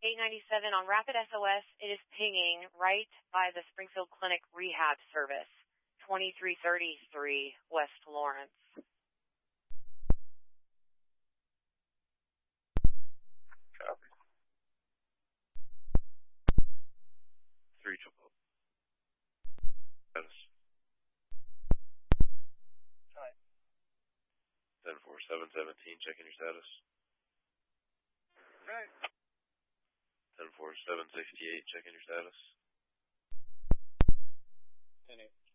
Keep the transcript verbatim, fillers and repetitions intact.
eight ninety-seven on Rapid S O S. It is pinging right by the Springfield Clinic Rehab Service, twenty-three thirty-three West Lawrence. Copy. Three triple. Status. Hi. Ten four seven seventeen. Checking your status. Right. Ten four seven sixty eight. Checking your status. Ten eight.